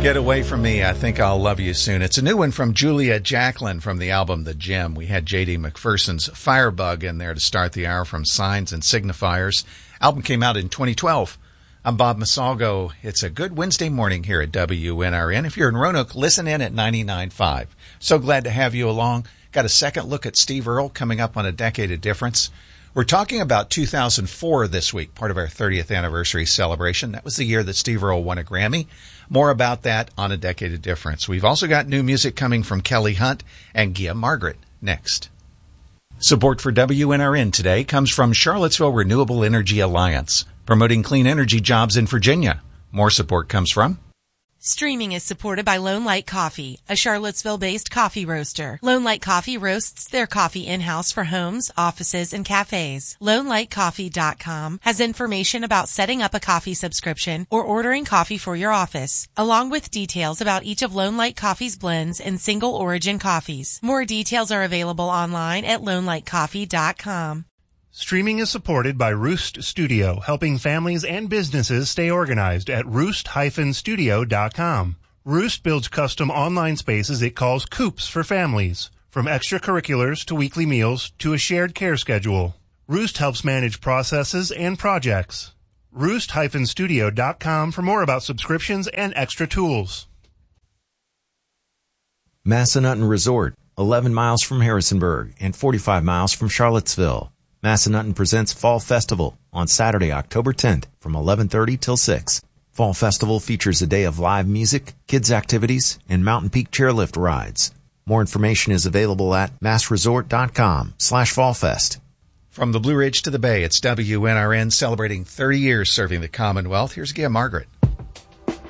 Get Away From Me, I Think I'll Love You Soon. It's a new one from Julia Jacklin from the album The Gem. We had J.D. McPherson's Firebug in there to start the hour from Signs and Signifiers. Album came out in 2012. I'm Bob Masalgo. It's a good Wednesday morning here at WNRN. If you're in Roanoke, listen in at 99.5. So glad to have you along. Got a second look at Steve Earle coming up on A Decade of Difference. We're talking about 2004 this week, part of our 30th anniversary celebration. That was the year that Steve Earle won a Grammy. More about that on A Decade of Difference. We've also got new music coming from Kelly Hunt and Gia Margaret next. Support for WNRN today comes from Charlottesville Renewable Energy Alliance, promoting clean energy jobs in Virginia. More support comes from Streaming is supported by Lone Light Coffee, a Charlottesville-based coffee roaster. Lone Light Coffee roasts their coffee in-house for homes, offices, and cafes. LoneLightCoffee.com has information about setting up a coffee subscription or ordering coffee for your office, along with details about each of Lone Light Coffee's blends and single origin coffees. More details are available online at LoneLightCoffee.com. Streaming is supported by Roost Studio, helping families and businesses stay organized at roost-studio.com. Roost builds custom online spaces it calls coops for families, from extracurriculars to weekly meals to a shared care schedule. Roost helps manage processes and projects. Roost-studio.com for more about subscriptions and extra tools. Massanutten Resort, 11 miles from Harrisonburg and 45 miles from Charlottesville. Massanutten presents Fall Festival on Saturday, October 10th from 11:30 till 6. Fall Festival features a day of live music, kids activities, and Mountain Peak chairlift rides. More information is available at massresort.com/fallfest. From the Blue Ridge to the Bay, it's WNRN celebrating 30 years serving the Commonwealth. Here's Gia Margaret.